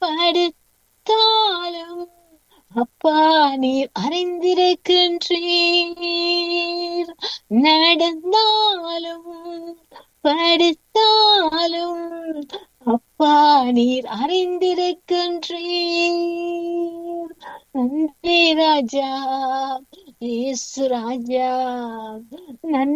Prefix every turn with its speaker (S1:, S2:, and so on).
S1: படுத்தாலும் அப்பா நீர் அறிந்திருக்கின்றீர். நடந்தாலும் படுத்தாலும் அப்பா நீர் அறிந்திருக்கின்றீர். நன்றி ராஜா, இயேசு ராஜா, நன்றி.